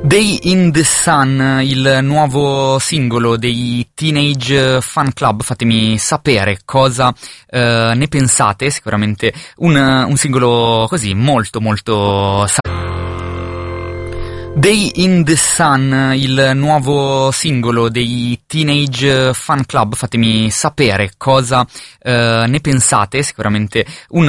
Day in the Sun, il nuovo singolo dei Teenage Fan Club. Fatemi sapere cosa ne pensate. Sicuramente un singolo così molto molto Day in the Sun, il nuovo singolo dei Teenage Fan Club. Fatemi sapere cosa ne pensate. Sicuramente un